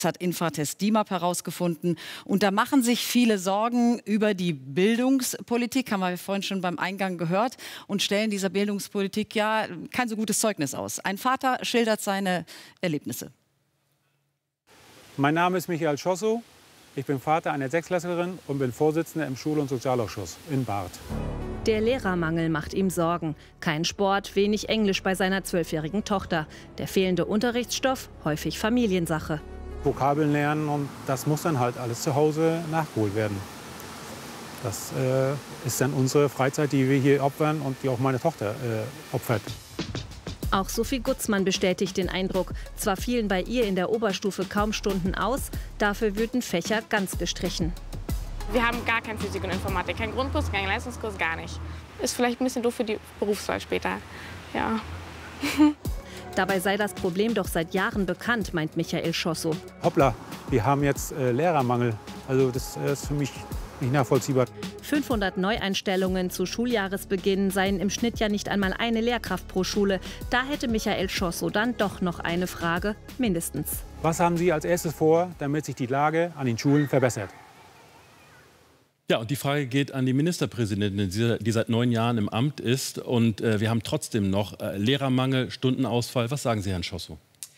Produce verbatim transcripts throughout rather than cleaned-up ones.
hat Infratest D I M A P herausgefunden. Und da machen sich viele Sorgen über die Bildungspolitik, haben wir vorhin schon beim Eingang gehört, und stellen dieser Bildungspolitik ja kein so gutes Zeugnis aus. Ein Vater schildert seine Erlebnisse. Mein Name ist Michael Schosso. Ich bin Vater einer Sechsklässlerin und bin Vorsitzender im Schul- und Sozialausschuss in Barth. Der Lehrermangel macht ihm Sorgen. Kein Sport, wenig Englisch bei seiner zwölfjährigen Tochter. Der fehlende Unterrichtsstoff, häufig Familiensache. Vokabeln lernen, und das muss dann halt alles zu Hause nachgeholt werden. Das äh, ist dann unsere Freizeit, die wir hier opfern und die auch meine Tochter äh, opfert. Auch Sophie Gutzmann bestätigt den Eindruck. Zwar fielen bei ihr in der Oberstufe kaum Stunden aus, dafür würden Fächer ganz gestrichen. Wir haben gar kein Physik und Informatik, kein Grundkurs, kein Leistungskurs, gar nicht. Ist vielleicht ein bisschen doof für die Berufswahl später, ja. Dabei sei das Problem doch seit Jahren bekannt, meint Michael Schosso. Hoppla, wir haben jetzt äh, Lehrermangel. Also das äh, ist für mich nicht nachvollziehbar. fünfhundert Neueinstellungen zu Schuljahresbeginn seien im Schnitt ja nicht einmal eine Lehrkraft pro Schule. Da hätte Michael Schosso dann doch noch eine Frage, mindestens. Was haben Sie als erstes vor, damit sich die Lage an den Schulen verbessert? Ja, und die Frage geht an die Ministerpräsidentin, die, die seit neun Jahren im Amt ist. Und äh, wir haben trotzdem noch äh, Lehrermangel, Stundenausfall. Was sagen Sie, Herrn Schosso?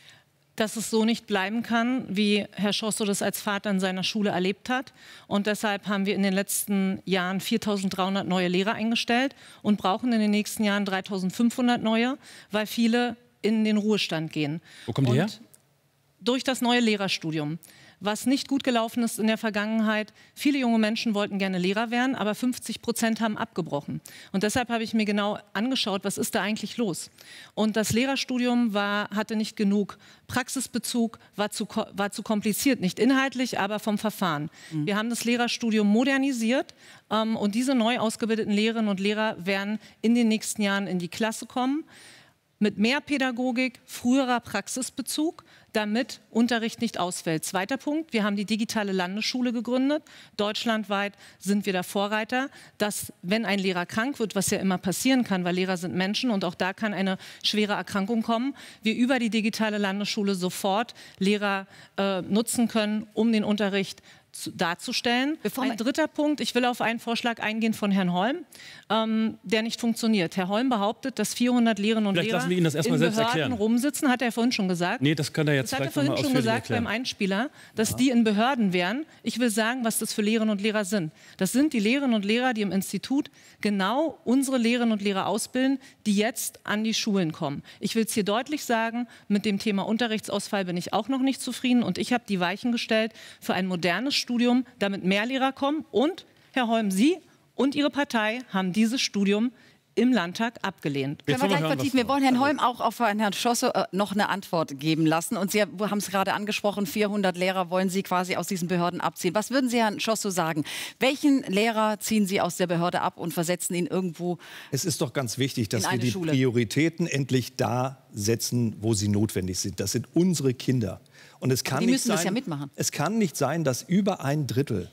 Dass es so nicht bleiben kann, wie Herr Schosso das als Vater in seiner Schule erlebt hat. Und deshalb haben wir in den letzten Jahren viertausenddreihundert neue Lehrer eingestellt und brauchen in den nächsten Jahren dreitausendfünfhundert neue, weil viele in den Ruhestand gehen. Wo kommen die und her? Durch das neue Lehrerstudium. Was nicht gut gelaufen ist in der Vergangenheit, viele junge Menschen wollten gerne Lehrer werden, aber fünfzig Prozent haben abgebrochen. Und deshalb habe ich mir genau angeschaut, was ist da eigentlich los. Und das Lehrerstudium war, hatte nicht genug Praxisbezug, war zu, war zu kompliziert, nicht inhaltlich, aber vom Verfahren. Mhm. Wir haben das Lehrerstudium modernisiert ähm, und diese neu ausgebildeten Lehrerinnen und Lehrer werden in den nächsten Jahren in die Klasse kommen. Mit mehr Pädagogik, früherer Praxisbezug, damit Unterricht nicht ausfällt. Zweiter Punkt, wir haben die digitale Landesschule gegründet. Deutschlandweit sind wir da Vorreiter, dass, wenn ein Lehrer krank wird, was ja immer passieren kann, weil Lehrer sind Menschen und auch da kann eine schwere Erkrankung kommen, wir über die digitale Landesschule sofort Lehrer äh, nutzen können, um den Unterricht zu, darzustellen. Bevor ein dritter Punkt, ich will auf einen Vorschlag eingehen von Herrn Holm, ähm, der nicht funktioniert. Herr Holm behauptet, dass vierhundert Lehrerinnen und Vielleicht Lehrer lassen wir Ihnen das erstmal in selbst Behörden erklären. rumsitzen, hat er vorhin schon gesagt. Nee, das kann er jetzt Das hat er vielleicht noch mal vorhin schon ausführlich gesagt erklären. beim Einspieler, dass Ja. die in Behörden wären. Ich will sagen, was das für Lehrerinnen und Lehrer sind. Das sind die Lehrerinnen und Lehrer, die im Institut genau unsere Lehrerinnen und Lehrer ausbilden, die jetzt an die Schulen kommen. Ich will es hier deutlich sagen, mit dem Thema Unterrichtsausfall bin ich auch noch nicht zufrieden und ich habe die Weichen gestellt für ein modernes Studium, damit mehr Lehrer kommen. Und, Herr Holm, Sie und Ihre Partei haben dieses Studium im Landtag abgelehnt. Können wir gleich vertiefen. Wir wollen Herrn Holm auch auf Herrn Schosso äh, noch eine Antwort geben lassen. Und Sie haben es gerade angesprochen, vierhundert Lehrer wollen Sie quasi aus diesen Behörden abziehen. Was würden Sie Herrn Schosso sagen? Welchen Lehrer ziehen Sie aus der Behörde ab und versetzen ihn irgendwo? Es ist doch ganz wichtig, dass wir die Schule. Prioritäten endlich da setzen, wo sie notwendig sind. Das sind unsere Kinder. Und es kann die nicht müssen sein, das ja mitmachen. Es kann nicht sein, dass über ein Drittel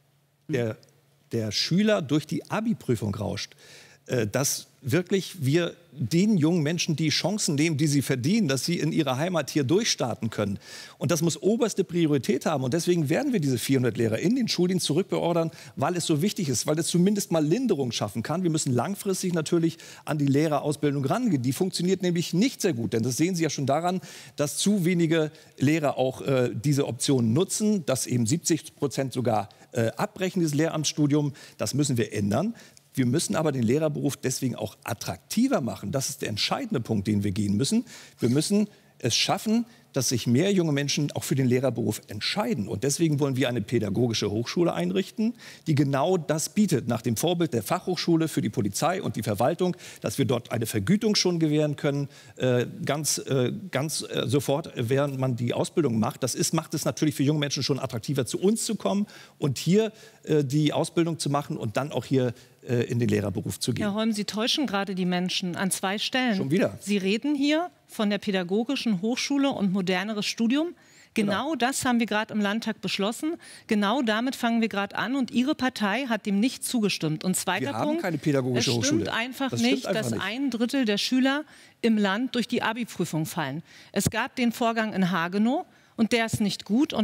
der, der Schüler durch die Abi-Prüfung rauscht. Dass wirklich wir den jungen Menschen die Chancen nehmen, die sie verdienen, dass sie in ihrer Heimat hier durchstarten können. Und das muss oberste Priorität haben. Und deswegen werden wir diese vierhundert Lehrer in den Schuldienst zurückbeordern, weil es so wichtig ist, weil es zumindest mal Linderung schaffen kann. Wir müssen langfristig natürlich an die Lehrerausbildung rangehen. Die funktioniert nämlich nicht sehr gut. Denn das sehen Sie ja schon daran, dass zu wenige Lehrer auch äh, diese Option nutzen, dass eben siebzig Prozent sogar äh, abbrechen, dieses Lehramtsstudium. Das müssen wir ändern. Wir müssen aber den Lehrerberuf deswegen auch attraktiver machen. Das ist der entscheidende Punkt, den wir gehen müssen. Wir müssen es schaffen, dass sich mehr junge Menschen auch für den Lehrerberuf entscheiden. Und deswegen wollen wir eine pädagogische Hochschule einrichten, die genau das bietet, nach dem Vorbild der Fachhochschule für die Polizei und die Verwaltung, dass wir dort eine Vergütung schon gewähren können, äh, ganz, äh, ganz äh, sofort, während man die Ausbildung macht. Das ist, macht es natürlich für junge Menschen schon attraktiver, zu uns zu kommen und hier äh, die Ausbildung zu machen und dann auch hier äh, in den Lehrerberuf zu gehen. Herr Holm, Sie täuschen gerade die Menschen an zwei Stellen. Schon wieder. Sie reden hier von der pädagogischen Hochschule und moderneres Studium. Genau, genau. Das haben wir gerade im Landtag beschlossen. Genau damit fangen wir gerade an. Und Ihre Partei hat dem nicht zugestimmt. Und zweiter wir haben Punkt, keine pädagogische es stimmt Hochschule. einfach das nicht, stimmt einfach dass nicht. ein Drittel der Schüler im Land durch die Abi-Prüfung fallen. Es gab den Vorgang in Hagenow und der ist nicht gut. Und